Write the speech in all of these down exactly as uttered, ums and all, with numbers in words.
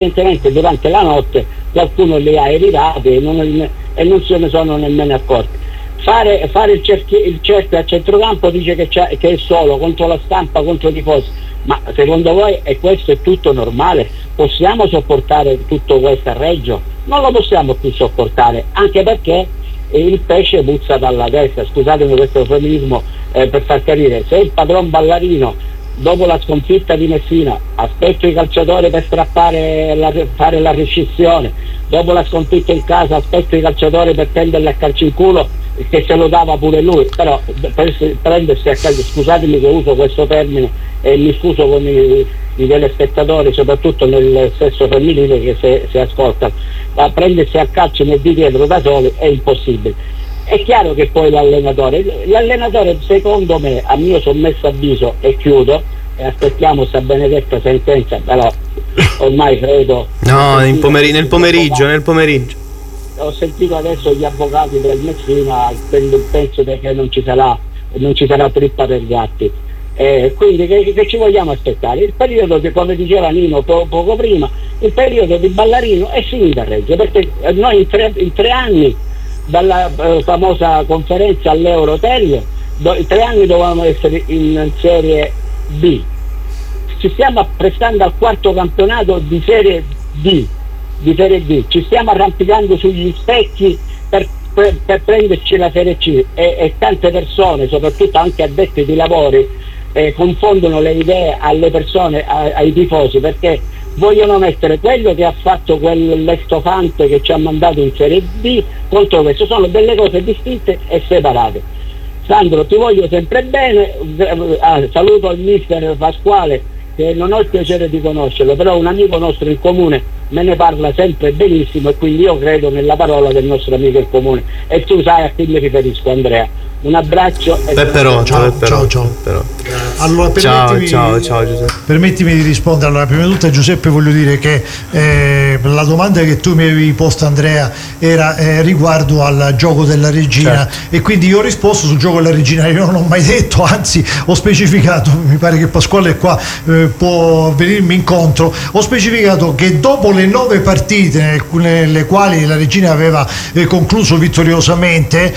evidentemente durante la notte qualcuno li ha eridati e non, e non se ne sono nemmeno accorti. Fare, fare il, cerchio, il cerchio a centrocampo dice che, c'è, che è solo contro la stampa, contro i tifosi, ma secondo voi è questo è tutto normale? Possiamo sopportare tutto questo a Reggio? Non lo possiamo più sopportare, anche perché il pesce puzza dalla testa, scusatemi questo eufemismo eh, per far capire, se il padron Ballarino dopo la sconfitta di Messina aspetto i calciatori per strappare la, fare la rescissione, dopo la sconfitta in casa aspetto i calciatori per prenderli a calci in culo, che se lo dava pure lui, però per prendersi a calcio, scusatemi che uso questo termine e mi scuso con i, i telespettatori soprattutto nel sesso femminile che se, se ascoltano, ma prendersi a calcio nel di dietro da soli è impossibile. È chiaro che poi l'allenatore, l'allenatore secondo me, a mio sommesso avviso, e chiudo, e aspettiamo sta benedetta sentenza, però ormai credo... No, in pomeri- nel pomeriggio, nel pomeriggio. Ho sentito adesso gli avvocati del Messina, penso che non ci sarà, non ci sarà trippa per gatti. Eh, quindi che, che ci vogliamo aspettare? Il periodo che, come diceva Nino po- poco prima, il periodo di Ballarino è finito a Reggio, perché noi in tre, in tre anni dalla eh, famosa conferenza all'Eurotelio, do, i tre anni dovevamo essere in Serie B, ci stiamo apprestando al quarto campionato di Serie D, di Serie D, ci stiamo arrampicando sugli specchi per, per, per prenderci la Serie C e, e tante persone, soprattutto anche addetti di lavori, eh, confondono le idee alle persone, a, ai tifosi, perché vogliono mettere quello che ha fatto quell'estofante che ci ha mandato in Serie D contro questo. Sono delle cose distinte e separate. Sandro, ti voglio sempre bene, ah, saluto il mister Pasquale, che non ho il piacere di conoscerlo, però un amico nostro in comune me ne parla sempre benissimo e quindi io credo nella parola del nostro amico in comune e tu sai a chi mi riferisco, Andrea. Un abbraccio e Peppero, ciao, ciao, ciao. Peppero. Allora, ciao, ciao, ciao Giuseppe. Permettimi di rispondere. Allora, prima di tutto, Giuseppe, voglio dire che eh, la domanda che tu mi avevi posto, Andrea, era eh, riguardo al gioco della regina, certo. E quindi io ho risposto sul gioco della regina. Io non ho mai detto, anzi ho specificato, mi pare che Pasquale qua eh, può venirmi incontro, ho specificato che dopo le nove partite nelle quali la regina aveva eh, concluso vittoriosamente,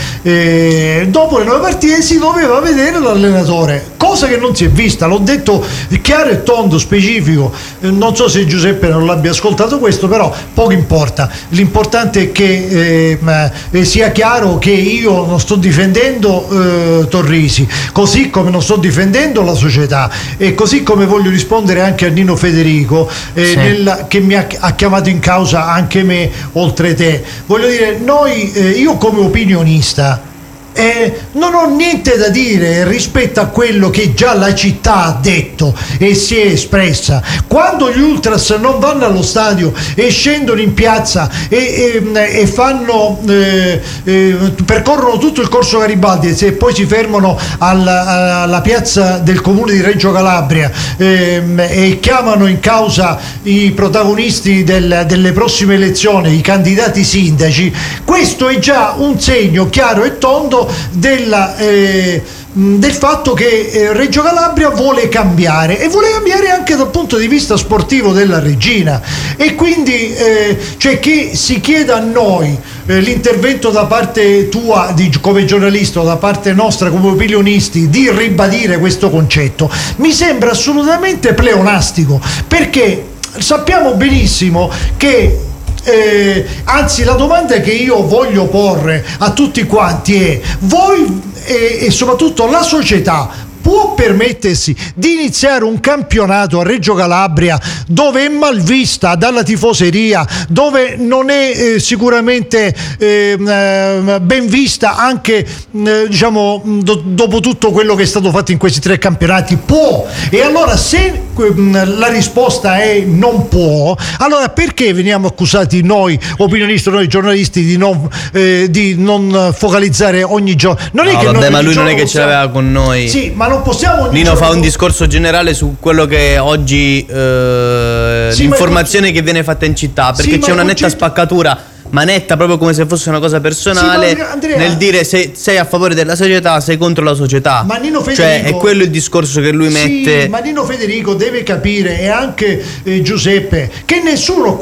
eh, dopo le nove partite si doveva vedere l'allenatore, cosa che non si è vista. L'ho detto chiaro e tondo, specifico. Eh, non so se Giuseppe non l'abbia ascoltato questo, però poco importa. L'importante è che eh, sia chiaro che io non sto difendendo eh, Torrisi, così come non sto difendendo la società, e così come voglio rispondere anche a Nino Federico eh, sì. nella, che mi ha, ha chiamato in causa anche me oltre te. Voglio dire, noi eh, io come opinionista Eh, non ho niente da dire rispetto a quello che già la città ha detto e si è espressa. Quando gli ultras non vanno allo stadio e scendono in piazza e, e, e fanno eh, eh, percorrono tutto il corso Garibaldi e se poi si fermano alla, alla piazza del comune di Reggio Calabria eh, e chiamano in causa i protagonisti del, delle prossime elezioni, i candidati sindaci, questo è già un segno chiaro e tondo della, eh, del fatto che eh, Reggio Calabria vuole cambiare e vuole cambiare anche dal punto di vista sportivo della regina, e quindi eh, cioè che si chieda a noi eh, l'intervento da parte tua di, come giornalista o da parte nostra come opinionisti di ribadire questo concetto mi sembra assolutamente pleonastico, perché sappiamo benissimo che Eh, anzi la domanda che io voglio porre a tutti quanti è: voi e, e soprattutto la società può permettersi di iniziare un campionato a Reggio Calabria dove è mal vista dalla tifoseria, dove non è eh, sicuramente eh, ben vista anche eh, diciamo do, dopo tutto quello che è stato fatto in questi tre campionati? Può. E allora se eh, la risposta è non può, allora perché veniamo accusati noi opinionisti, noi giornalisti di non, eh, di non focalizzare ogni giorno? Non no, è che vabbè, noi ma lui non è che possiamo... ce l'aveva con noi. Sì, ma non possiamo. Nino fa un discorso generale su quello che oggi eh, sì, l'informazione che viene fatta in città, perché sì, c'è una netta concetto... spaccatura manetta proprio come se fosse una cosa personale, Sì, ma Andrea- nel dire se sei a favore della società, sei contro la società. Ma Nino Cioè Federico- è quello il discorso che lui Sì, mette. ma Nino Federico deve capire, e anche eh, Giuseppe, che nessuno